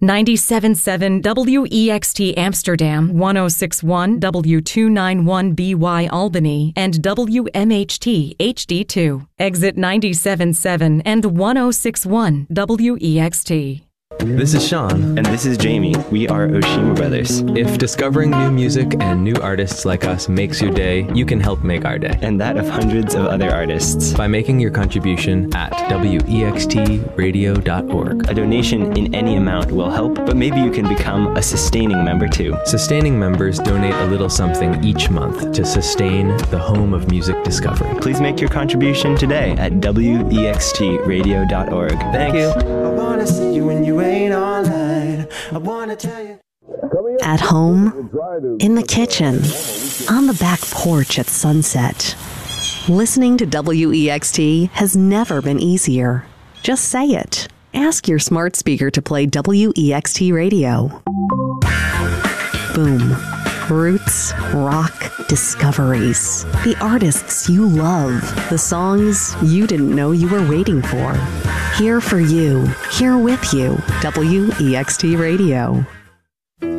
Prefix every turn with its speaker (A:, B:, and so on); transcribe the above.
A: 97.7 WEXT Amsterdam, 106.1 W291BY Albany, and WMHT HD2. Exit 97.7 and 106.1 WEXT.
B: This is Sean.
C: And this is Jamie. We are Oshima Brothers.
B: If discovering new music and new artists like us makes your day, you can help make our day.
C: And that of hundreds of other artists.
B: By making your contribution at wextradio.org.
C: A donation in any amount will help, but maybe you can become a sustaining member too.
B: Sustaining members donate a little something each month to sustain the home of music discovery.
C: Please make your contribution today at wextradio.org.
B: Thank you.
D: I wanna see you when you ain't online. I wanna tell you.
E: At home, in the kitchen, on the back porch at sunset. Listening to WEXT has never been easier. Just say it. Ask your smart speaker to play WEXT radio. Boom. Roots, rock, discoveries. The artists you love. The songs you didn't know you were waiting for. Here for you. Here with you. WEXT Radio.